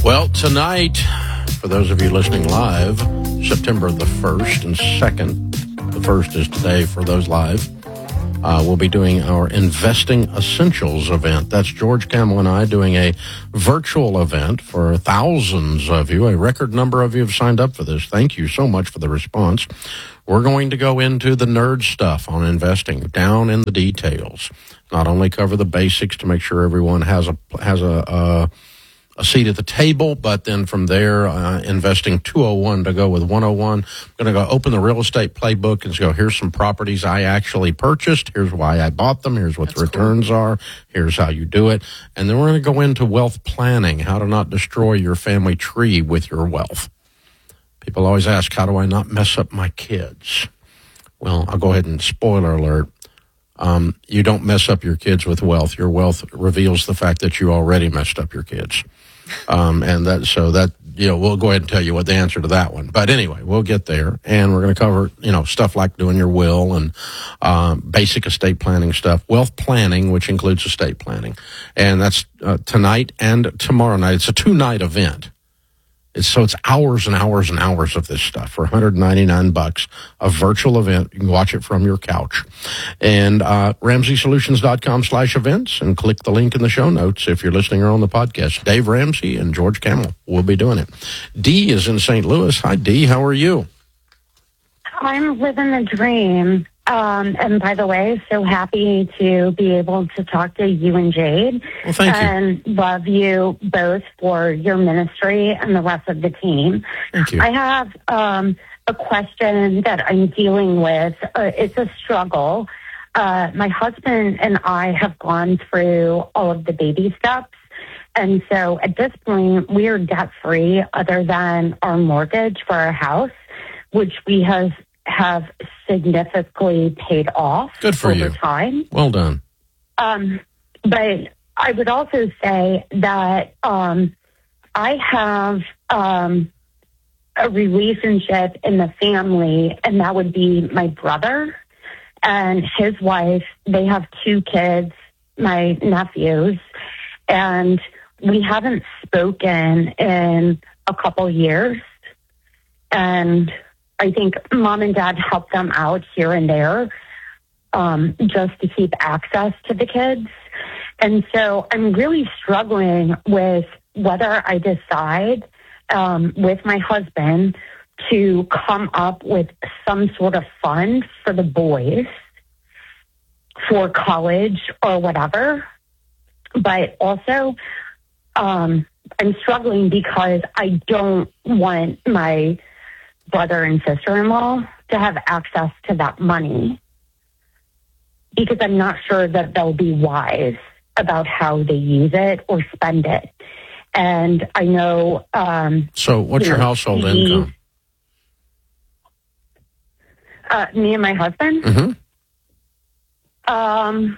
Well, tonight, for those of you listening live, September the 1st and 2nd, the 1st is today for those live, we'll be doing our Investing Essentials event. That's George Kamel and I doing a virtual event for thousands of you. A record number of you have signed up for this. Thank you so much for the response. We're going to go into the nerd stuff on investing, down in the details. Not only cover the basics to make sure everyone has a seat at the table, but then from there, investing 201 to go with 101. I'm going to go open the real estate playbook and go, here's some properties I actually purchased. Here's why I bought them. Here's what the returns are. Here's how you do it. And then we're going to go into wealth planning, how to not destroy your family tree with your wealth. People always ask, how do I not mess up my kids? Well, I'll go ahead and spoiler alert. You don't mess up your kids with wealth. Your wealth reveals the fact that you already messed up your kids. We'll go ahead and tell you what the answer to that one. But anyway, we'll get there, and we're going to cover, stuff like doing your will and basic estate planning stuff, wealth planning, which includes estate planning. And that's tonight and tomorrow night. It's a 2-night event. It's hours and hours and hours of this stuff for $199, a virtual event. You can watch it from your couch. And RamseySolutions.com/events, and click the link in the show notes if you're listening or on the podcast. Dave Ramsey and George Kamel will be doing it. Dee is in St. Louis. Hi, Dee. How are you? I'm living the dream. And by the way, so happy to be able to talk to you and Jade. Well, thank you. And love you both for your ministry and the rest of the team. Thank you. I have a question that I'm dealing with. It's a struggle. My husband and I have gone through all of the baby steps. And so at this point, we are debt-free other than our mortgage for our house, which we have significantly paid off. Good for over you. time. Well done. But I would also say that I have a relationship in the family, and that would be my brother and his wife. They have 2 kids, my nephews, and we haven't spoken in a couple years. And I think mom and dad help them out here and there just to keep access to the kids. And so I'm really struggling with whether I decide with my husband to come up with some sort of fund for the boys for college or whatever. But also I'm struggling because I don't want my brother and sister-in-law to have access to that money, because I'm not sure that they'll be wise about how they use it or spend it. And I know... so what's your household income? Me and my husband? Mm-hmm.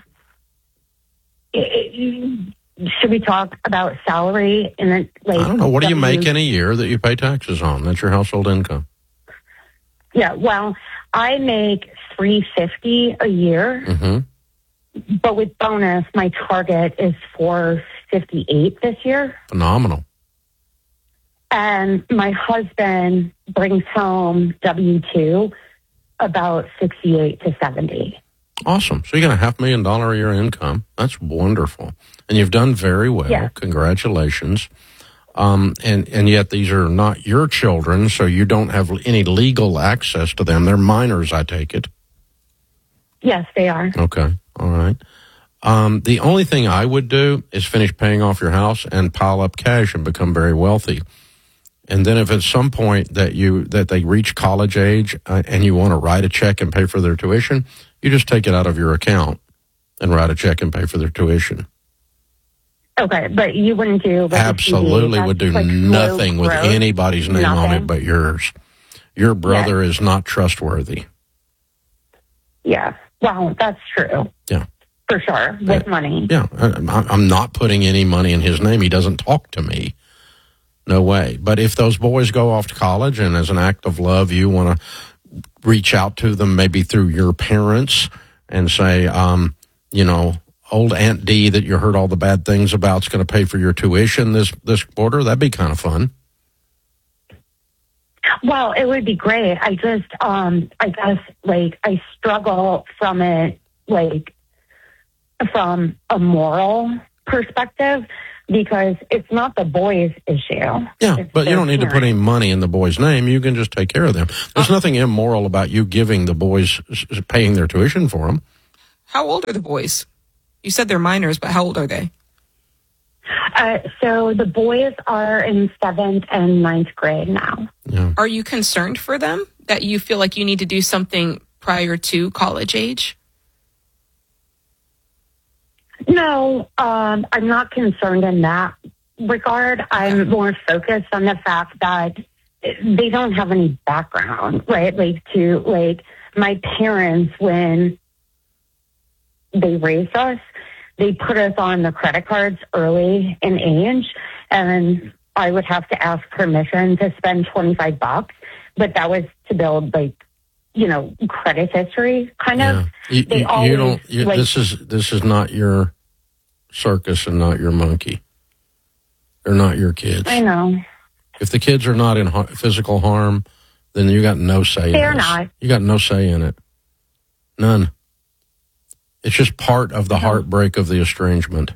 Should we talk about salary? And then, I don't know. What do you make in a year that you pay taxes on? That's your household income. Yeah, well, I make $350 a year, Mm-hmm. but with bonus, my target is $458 this year. Phenomenal. And my husband brings home W-2 about 68 to 70. Awesome. So you got $500,000 a year income. That's wonderful. And you've done very well. Yeah. Congratulations. And yet these are not your children, so you don't have any legal access to them. They're minors, I take it. Yes, they are. Okay. All right. The only thing I would do is finish paying off your house and pile up cash and become very wealthy. And then if at some point that they reach college age and you want to write a check and pay for their tuition, you just take it out of your account and write a check and pay for their tuition. Okay, but you wouldn't do... Absolutely would do nothing with anybody's name on it but yours. Your brother is not trustworthy. Yeah, well, that's true. Yeah. For sure, with money. Yeah, I'm not putting any money in his name. He doesn't talk to me. No way. But if those boys go off to college and as an act of love, you want to reach out to them maybe through your parents and say, old Aunt Dee that you heard all the bad things about is going to pay for your tuition this quarter. That'd be kind of fun. Well, it would be great. I just, I guess, like, I struggle from it, like, from a moral perspective, because it's not the boys' issue. Yeah, but you don't need to put any money in the boys' name. You can just take care of them. There's nothing immoral about you giving the boys, paying their tuition for them. How old are the boys? You said they're minors, but how old are they? So the boys are in 7th and 9th grade now. Yeah. Are you concerned for them that you feel like you need to do something prior to college age? No, I'm not concerned in that regard. I'm more focused on the fact that they don't have any background, right? Like my parents, when they raised us, they put us on the credit cards early in age, and I would have to ask permission to spend $25, but that was to build, like, credit history, kind of. This is not your circus and not your monkey. They're not your kids. I know. If the kids are not in physical harm, then you got no say in it. They're not. You got no say in it. None. It's just part of the heartbreak of the estrangement.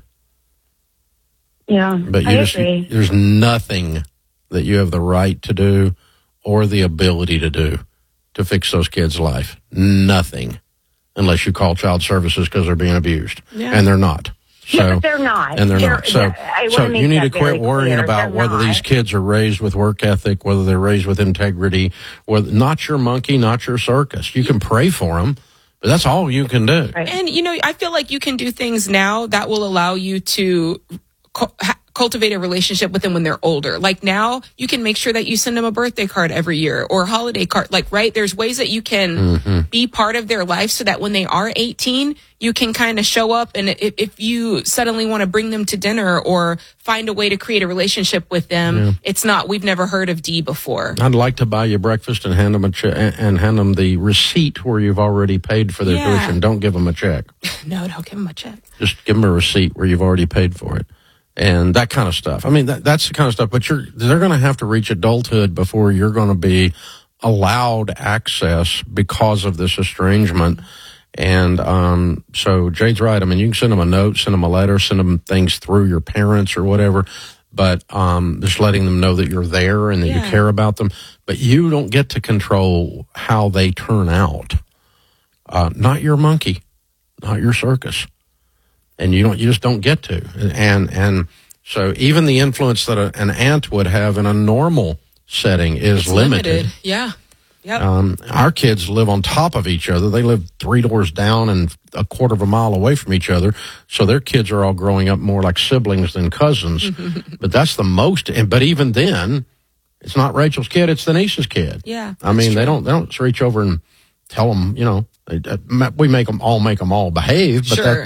Yeah, but I agree. There's nothing that you have the right to do or the ability to do to fix those kids' life. Nothing. Unless you call child services because they're being abused. Yeah. And they're not. So, but they're not. And they're not. So you need to quit worrying about whether these kids are raised with work ethic, whether they're raised with integrity, not your monkey, not your circus. You can pray for them, but that's all you can do. Right. And, I feel like you can do things now that will allow you to cultivate a relationship with them when they're older. Like now, you can make sure that you send them a birthday card every year or a holiday card. Right? There's ways that you can be part of their life so that when they are 18, you can kind of show up. And if you suddenly want to bring them to dinner or find a way to create a relationship with them, it's not, we've never heard of Dee before. I'd like to buy you breakfast and hand them the receipt where you've already paid for their tuition. Don't give them a check. No, don't give them a check. Just give them a receipt where you've already paid for it. And that kind of stuff. I mean, that's the kind of stuff, but they're going to have to reach adulthood before you're going to be allowed access because of this estrangement. And, so Jade's right. I mean, you can send them a note, send them a letter, send them things through your parents or whatever, but, just letting them know that you're there and that you care about them. But you don't get to control how they turn out. Not your monkey, not your circus. And you just don't get to. And so even the influence that an aunt would have in a normal setting is limited. Yeah. Yep. Our kids live on top of each other. They live 3 doors down and a quarter of a mile away from each other. So their kids are all growing up more like siblings than cousins. But that's the most. But even then, it's not Rachel's kid; it's Denise's kid. Yeah. I mean, they don't reach over and tell them. We make them all behave.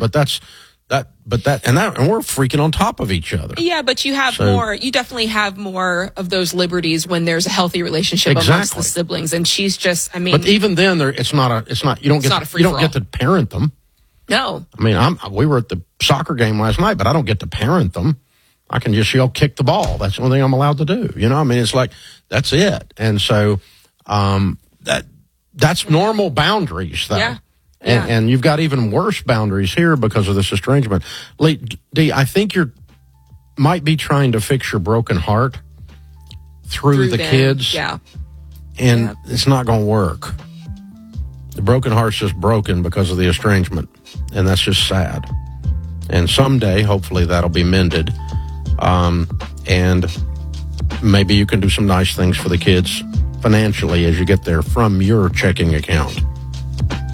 But and we're freaking on top of each other. Yeah, but you have more. You definitely have more of those liberties when there's a healthy relationship amongst the siblings. And she's just, But even then, it's not. You don't get to parent them. No. I mean, we were at the soccer game last night, but I don't get to parent them. I can just kick the ball. That's the only thing I'm allowed to do. I mean, it's like that's it. And so that's normal boundaries, though. Yeah. And you've got even worse boundaries here because of this estrangement. Dee, I think you might be trying to fix your broken heart through the kids. Yeah. And it's not going to work. The broken heart's just broken because of the estrangement. And that's just sad. And someday, hopefully, that'll be mended. And maybe you can do some nice things for the kids financially as you get there from your checking account.